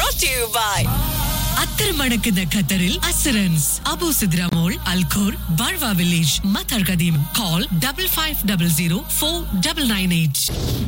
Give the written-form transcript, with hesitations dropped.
brought to you by അത്തരമടക്കുന്ന ഖത്തറിൽ assurance Abu സിദ്രാമോൾ Al Khor ബാർവ village Mattar കദീം call 5500 4998